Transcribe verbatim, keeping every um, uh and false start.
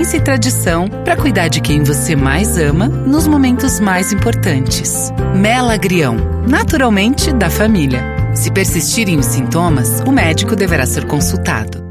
experiência e tradição para cuidar de quem você mais ama nos momentos mais importantes. Mel Agrião, naturalmente da família. Se persistirem os sintomas, o médico deverá ser consultado.